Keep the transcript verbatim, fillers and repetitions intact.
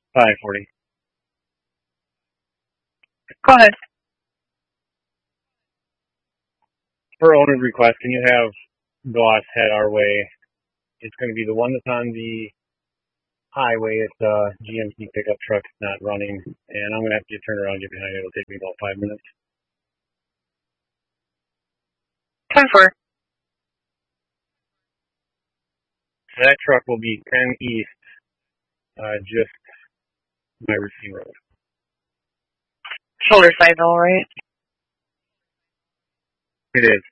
five forty. Go ahead. Per owner's request, can you have Goss head our way? It's going to be the one that's on the highway. It's a G M C pickup truck. It's not running, and I'm going to have to turn around and get behind it. It'll take me about five minutes. ten four. So that truck will be ten east, uh, just my routine road. Shoulder side though, right? It is.